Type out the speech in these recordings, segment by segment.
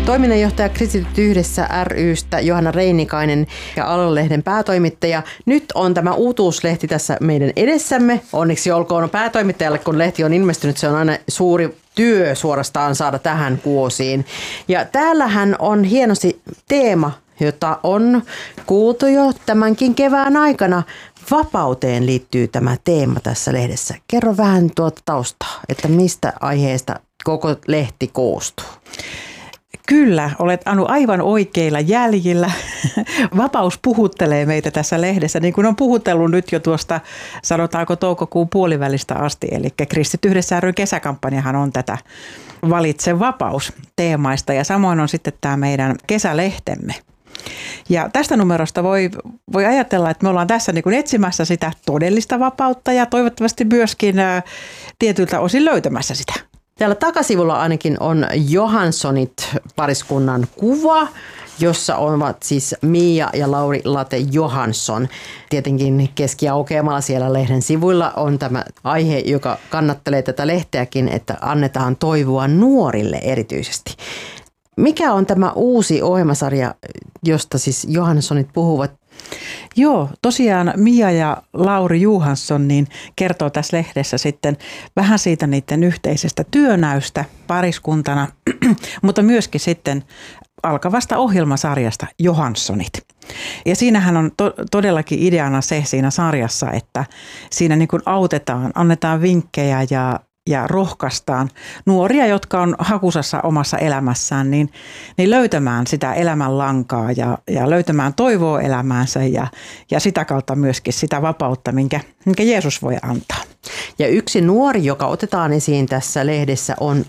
Toiminnanjohtaja Kristityt yhdessä ry:stä Johanna Reinikainen ja Alalehden päätoimittaja. Nyt on tämä uutuuslehti tässä meidän edessämme. Onneksi olkoon päätoimittajalle, kun lehti on ilmestynyt. Se on aina suuri työ suorastaan saada tähän kuosiin. Ja täällähän on hienosti teema, jota on kuultu jo tämänkin kevään aikana. Vapauteen liittyy tämä teema tässä lehdessä. Kerro vähän tuota taustaa, että mistä aiheesta koko lehti koostuu. Kyllä, olet Anu aivan oikeilla jäljillä. Vapaus puhuttelee meitä tässä lehdessä, niin kuin on puhutellut nyt jo tuosta, sanotaanko toukokuun puolivälistä asti. Eli Kristityt yhdessä ry:n kesäkampanjahan on tätä Valitse vapaus -teemaista ja samoin on sitten tämä meidän kesälehtemme. Ja tästä numerosta voi ajatella, että me ollaan tässä niin kuin etsimässä sitä todellista vapautta ja toivottavasti myöskin tietyiltä osin löytämässä sitä. Täällä takasivulla ainakin on Johanssonit pariskunnan kuva, jossa ovat siis Mia ja Lauri Late Johansson. Tietenkin keskiaukeamalla siellä lehden sivuilla on tämä aihe, joka kannattelee tätä lehteäkin, että annetaan toivoa nuorille erityisesti. Mikä on tämä uusi ohjelmasarja, josta siis Johanssonit puhuvat? Joo, tosiaan Mia ja Lauri Johansson niin kertoo tässä lehdessä sitten vähän siitä niiden yhteisestä työnäystä pariskuntana, mutta myöskin sitten alkavasta ohjelmasarjasta Johanssonit. Ja siinähän on todellakin ideana se siinä sarjassa, että siinä niin kuin autetaan, annetaan vinkkejä ja rohkaistaan nuoria, jotka on hakusassa omassa elämässään, niin löytämään sitä elämänlankaa ja löytämään toivoa elämäänsä ja sitä kautta myöskin sitä vapautta, minkä Jeesus voi antaa. Ja yksi nuori, joka otetaan esiin tässä lehdessä, on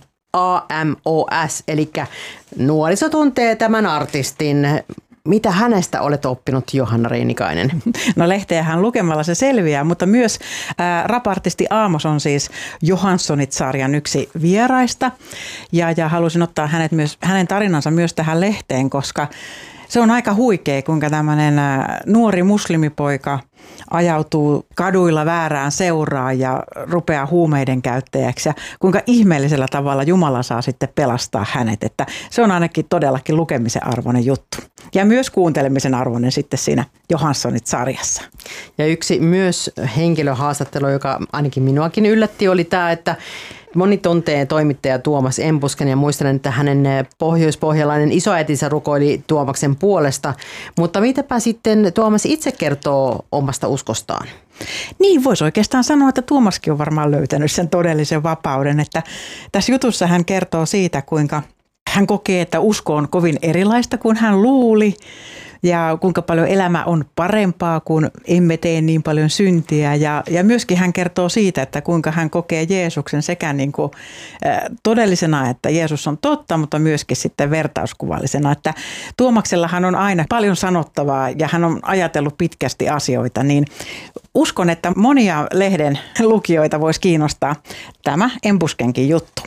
AMOS, eli nuoriso tuntee tämän artistin. Mitä hänestä olet oppinut, Johanna Reinikainen? No lehteähän lukemalla se selviää, mutta myös rapartisti Aamos on siis Johanssonit-sarjan yksi vieraista. Ja halusin ottaa hänen tarinansa myös tähän lehteen, koska se on aika huikea, kuinka tämmöinen nuori muslimipoika ajautuu kaduilla väärään seuraan ja rupeaa huumeiden käyttäjäksi ja kuinka ihmeellisellä tavalla Jumala saa sitten pelastaa hänet. Että se on ainakin todellakin lukemisen arvoinen juttu ja myös kuuntelemisen arvoinen sitten siinä Johanssonit-sarjassa. Ja yksi myös henkilöhaastattelu, joka ainakin minuakin yllätti, oli tämä, että moni tuntee toimittaja Tuomas Empusken ja muistelen, että hänen pohjoispohjalainen isoäitinsä rukoili Tuomaksen puolesta. Mutta mitäpä sitten Tuomas itse kertoo omasta uskostaan? Niin, voisi oikeastaan sanoa, että Tuomaskin on varmaan löytänyt sen todellisen vapauden. Että tässä jutussa hän kertoo siitä, kuinka hän kokee, että usko on kovin erilaista kuin hän luuli. Ja kuinka paljon elämä on parempaa, kun emme tee niin paljon syntiä. Ja myöskin hän kertoo siitä, että kuinka hän kokee Jeesuksen sekä niin kuin todellisena, että Jeesus on totta, mutta myöskin sitten vertauskuvallisena. Että Tuomaksellahan on aina paljon sanottavaa ja hän on ajatellut pitkästi asioita. Niin uskon, että monia lehden lukijoita voisi kiinnostaa tämä Empuskenkin juttu.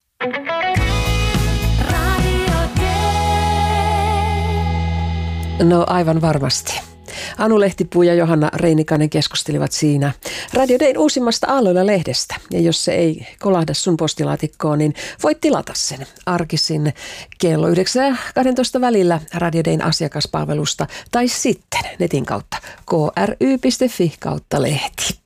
No aivan varmasti. Anu Lehtipuu ja Johanna Reinikainen keskustelivat siinä Radio Dayn uusimmasta Aalloilla-lehdestä. Ja jos se ei kolahda sun postilaatikkoon, niin voit tilata sen arkisin kello 9 ja 12 välillä Radio Dayn asiakaspalvelusta tai sitten netin kautta kry.fi/lehti.